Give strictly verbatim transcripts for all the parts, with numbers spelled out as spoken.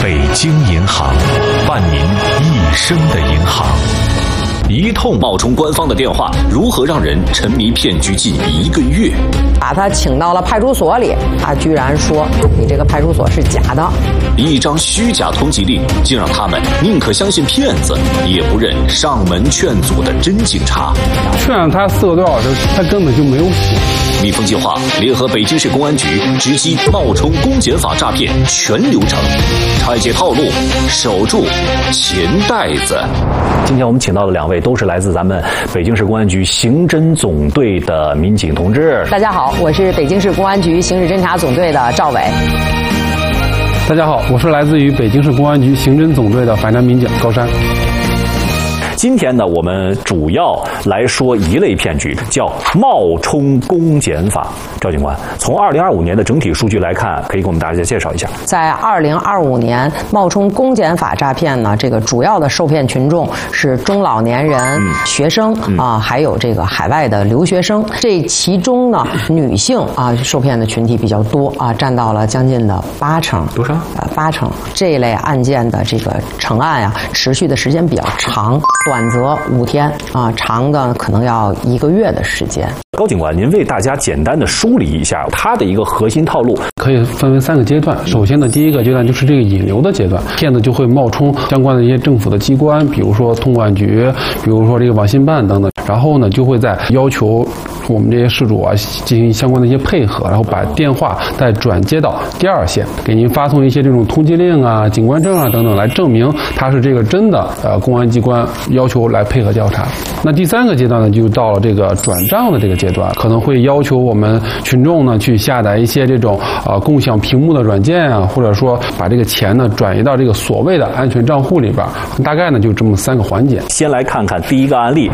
北京银行，伴您一生的银行。一通冒充官方的电话，如何让人沉迷骗局近一个月？ 把他请到了派出所里，他居然说你这个派出所是假的。 一张虚假通缉令，竟让他们宁可相信骗子，也不认上门劝阻的真警察。 劝了他四个多小时，他根本就没有醒。 蜜蜂计划联合北京市公安局直击冒充公检法诈骗全流程，拆解套路，守住钱袋子。 今天我们请到的两位都是来自咱们北京市公安局刑侦总队的民警同志。 大家好，我是北京市公安局刑事侦查总队的赵伟。 大家好，我是来自于北京市公安局刑侦总队的反诈民警高山。 今天呢，我们主要来说一类骗局，叫冒充公检法。赵警官，从二零二五年的整体数据来看，可以给我们大家介绍一下。 在二零二五年，冒充公检法诈骗呢，这个主要的受骗群众是中老年人、嗯、学生啊、呃，还有这个海外的留学生。这其中呢，女性啊受骗的群体比较多啊，占到了将近的八成。 多少？ 呃，八成。这一类案件的这个成案呀、啊，持续的时间比较长。短则五天啊，长的可能要一个月的时间。 高警官，您为大家简单的梳理一下它的一个核心套路。 可以分为三个阶段。首先呢，第一个阶段就是这个引流的阶段，骗子就会冒充相关的一些政府的机关，比如说通管局，比如说这个网信办等等，然后呢就会在要求我们这些事主啊进行相关的一些配合，然后把电话再转接到第二线，给您发送一些这种通缉令啊、警官证啊等等，来证明他是这个真的呃公安机关要求来配合调查。那第三个阶段呢，就到了这个转账的这个阶段，可能会要求我们群众呢去下载一些这种呃共享屏幕的软件啊，或者说把这个钱呢转移到这个所谓的安全账户里边。大概呢就这么三个环节。 先来看看第一个案例。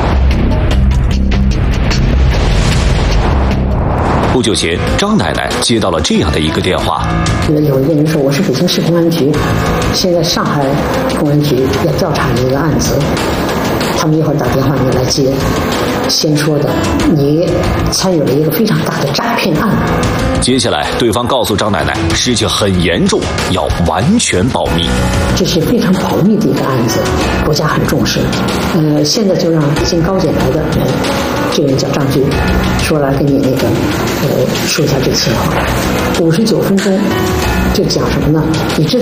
不久前，张奶奶接到了这样的一个电话： 有一个人说我是北京市公安局，现在上海公安局要调查你一个案子，他们一会儿打电话你来接。先说的，你参与了一个非常大的诈骗案。 接下来，对方告诉张奶奶，事情很严重，要完全保密。 这是非常保密的一个案子，国家很重视。呃，现在就让进高检来的人，这个人叫张军，说来跟你那个呃说一下这情况。五十九分钟，这讲什么呢？你知道